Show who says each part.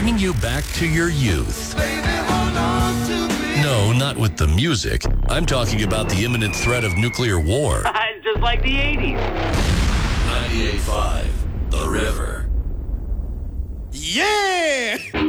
Speaker 1: bringing you back to your youth. No, not with the music. I'm talking about the imminent threat of nuclear war.
Speaker 2: It's just like the 80s.
Speaker 1: 98.5